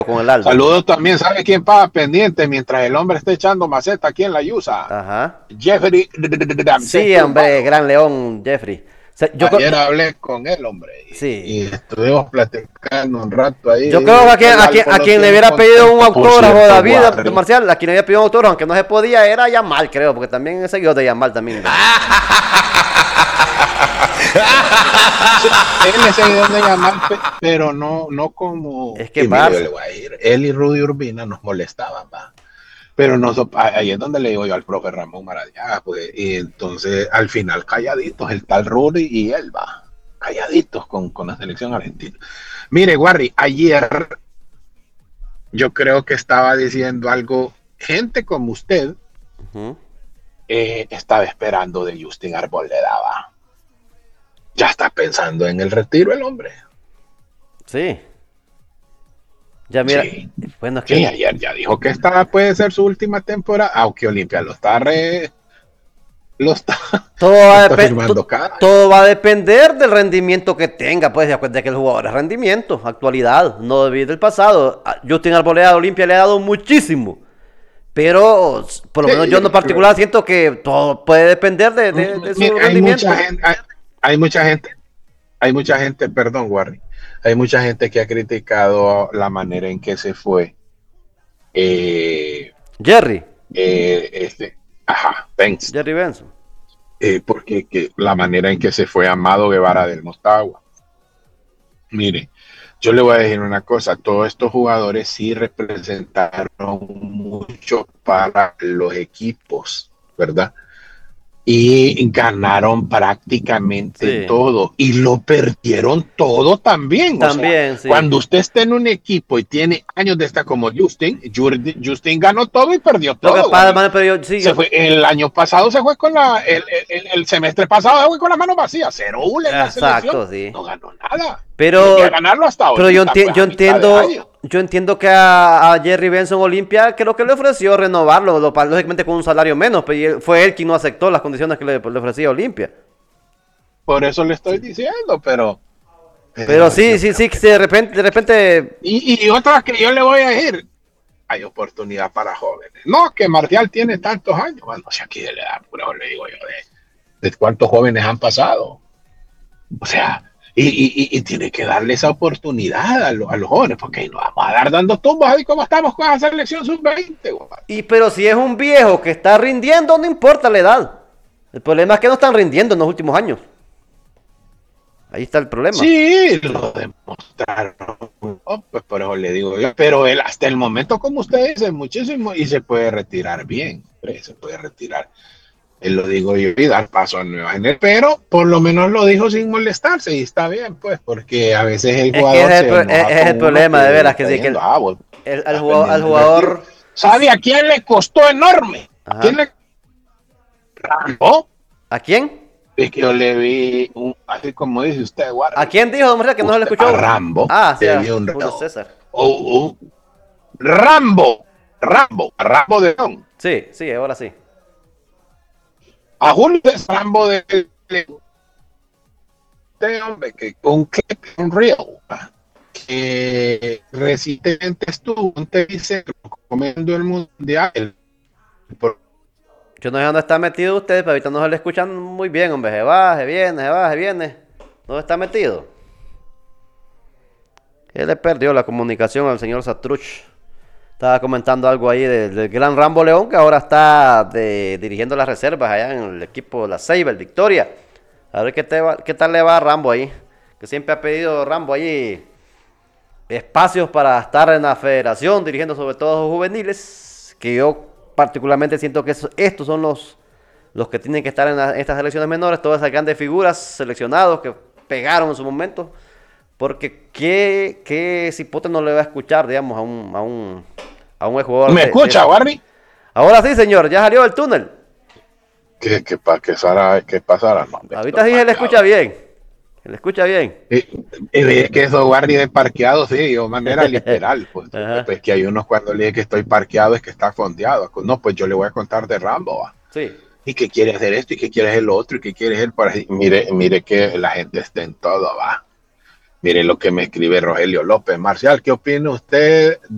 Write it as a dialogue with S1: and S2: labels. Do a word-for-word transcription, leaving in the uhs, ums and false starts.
S1: con el Aldo.
S2: Saludos también, ¿sabe quién paga pendiente mientras el hombre está echando maceta aquí en la Yusa?
S1: Ajá.
S2: Jeffrey.
S1: Sí, hombre, gran león, Jeffrey. O sea, yo,
S2: Ayer hablé con él, hombre, y,
S1: sí.
S2: y estuvimos platicando un rato ahí.
S1: Yo creo que a quien,
S2: El
S1: a quien,
S2: algo
S1: a
S2: lo
S1: quien le
S2: tiene
S1: hubiera pedido un
S2: contento, por
S1: autógrafo
S2: cierto,
S1: David de, de
S2: Warren.
S1: Marcial, a quien le había pedido un autógrafo, aunque no se podía, era Yamal, creo, porque también es seguidor de Yamal también.
S2: Sí, él es seguidor de Yamal, pero no, no como.
S1: Es que
S2: Y mire, yo le
S1: Barça.
S2: voy a decir, él y Rudy Urbina nos molestaban, va. Pero no, ahí es donde le digo yo al profe Ramón Maradiaga, pues, y entonces al final calladitos, el tal Rudy y él va, calladitos con, con la selección argentina. Mire, Warry, ayer yo creo que estaba diciendo algo, gente como usted
S1: Uh-huh.
S2: eh, estaba esperando de Justin Arboleda, va. Ya está pensando en el retiro el hombre.
S1: Sí. Ya mira,
S2: Sí,
S1: bueno, es
S2: sí,
S1: que
S2: ayer ya dijo que esta puede ser su última temporada, aunque Olimpia lo está re, lo está,
S1: todo
S2: lo
S1: va, a
S2: está
S1: depe-
S2: firmando
S1: to-
S2: cara.
S1: todo va a depender del rendimiento que tenga, pues, de acuerdo de que el jugador es rendimiento, actualidad, no debido del pasado. A Justin Arboleda de Olimpia le ha dado muchísimo, pero por lo menos yo en lo
S2: Sí,
S1: particular siento que todo puede depender de, de- de su
S2: hay mucha
S1: rendimiento.
S2: gente, hay, hay mucha gente, hay mucha gente, perdón, Warren, hay mucha gente que ha criticado la manera en que se fue, eh,
S1: Jerry,
S2: eh, este, ajá, thanks,
S1: Jerry Benson.
S2: eh, porque que la manera en que se fue Amado Guevara del Motagua. Mire, yo le voy a decir una cosa, todos estos jugadores sí representaron mucho para los equipos, ¿verdad? Y ganaron prácticamente
S1: Sí,
S2: todo y lo perdieron todo también. O sea,
S1: también, sí.
S2: cuando usted está en un equipo y tiene años de estar como Justin, Justin ganó todo y perdió
S1: Lo que
S2: todo,
S1: pasa,
S2: Warren.
S1: mano, pero yo, sí,
S2: Se
S1: yo,
S2: fue, el año pasado se fue con la, el, el, el semestre pasado se fue con las manos vacías, cero U L en la selección,
S1: exacto, sí.
S2: no ganó nada. Tiene que
S1: Pero,
S2: ganarlo hasta
S1: pero yo,
S2: ahorita,
S1: enti-
S2: pues
S1: yo
S2: a mitad de año.
S1: entiendo, yo entiendo que a, a Jerry Benson Olimpia creo que le ofreció renovarlo, lo, lógicamente con un salario menos, pero fue él quien no aceptó las condiciones que le, le ofrecía Olimpia.
S2: Por eso le estoy
S1: Sí.
S2: diciendo, pero,
S1: Pero
S2: pero
S1: sí,
S2: yo
S1: sí,
S2: creo
S1: sí,
S2: que
S1: sí, de
S2: no.
S1: repente, de repente,
S2: Y, y otra que yo le voy a decir, hay oportunidad para jóvenes. No, que Marcial tiene tantos años. Bueno, o sea, aquí de la edad, pura, le digo yo, de, de cuántos jóvenes han pasado. O sea, y, y, y, tiene que darle esa oportunidad a, lo, a los jóvenes, porque no vamos a dar dando tumbos ahí como estamos con la selección sub veinte.
S1: y pero si es un viejo que está rindiendo, no importa la edad. El problema es que no están rindiendo en los últimos años. Ahí está el problema.
S2: Sí, lo demostraron. Oh, pues por eso le digo yo. Pero él, hasta el momento, como usted dice, muchísimo, y se puede retirar bien. Se puede retirar. Él lo digo yo y dar paso a nuevas generaciones. Pero por lo menos lo dijo sin molestarse y está bien, pues, porque a veces el
S1: Es que
S2: jugador
S1: es el,
S2: se
S1: pro- es,
S2: enoja
S1: es el
S2: con uno
S1: problema, de
S2: que
S1: veras, que,
S2: está
S1: sí, que
S2: diciendo,
S1: el,
S2: ah, vos
S1: el- al
S2: estás
S1: jugador, al
S2: pendiente del retiro.
S1: jugador,
S2: ¿Sabe a quién le costó enorme? ¿A quién
S1: ajá.
S2: le Rambo?
S1: ¿A quién?
S2: Es que yo le vi, un, así como dice usted,
S1: ¿A
S2: Warren,
S1: quién dijo, don María, que no se le
S2: usted, a
S1: escuchó?
S2: Rambo,
S1: Ah, sí,
S2: le
S1: a
S2: vi un
S1: Julio César.
S2: oh, oh, Rambo, Rambo, a Rambo de León,
S1: Sí, sí, ahora sí.
S2: a Julio César Rambo de León, este hombre que un clip, un reel, que recientemente estuvo en T V C comiendo el mundial. El,
S1: Yo no sé dónde está metido usted, pero ahorita no se le escuchan muy bien, hombre. Se va, se viene, se va, se viene. ¿Dónde está metido? Él le perdió la comunicación al señor Satruch. Estaba comentando algo ahí del, del gran Rambo León, que ahora está de, dirigiendo las reservas allá en el equipo de la Ceiba, el Victoria. A ver qué, te va, qué tal le va a Rambo ahí. Que siempre ha pedido Rambo ahí espacios para estar en la federación, dirigiendo sobre todo a los juveniles. Que yo particularmente siento que eso, estos son los, los que tienen que estar en la, estas selecciones menores. Todas esas grandes figuras seleccionados que pegaron en su momento. Porque qué, qué cipote no le va a escuchar, digamos, a un, a un, a un jugador
S2: ¿Me
S1: de, de
S2: escucha,
S1: ese.
S2: Barney?
S1: Ahora sí, señor, ya salió del túnel.
S2: ¿Qué, qué, qué, qué, Sara, qué pasará? No,
S1: Ahorita sí se le escucha bien. Se le escucha bien.
S2: Y, y es que esos guardias de parqueado, sí, de manera literal. Pues, pues,
S1: Ajá.
S2: pues que hay unos cuando le dije que estoy parqueado es que está fondeado. No, pues yo le voy a contar de Rambo. ¿Va?
S1: Sí.
S2: Y que quiere hacer esto y que quiere hacer lo otro y que quiere hacer para. Mire, mire que la gente está en todo, va. Mire lo que me escribe Rogelio López. Marcial, ¿qué opina usted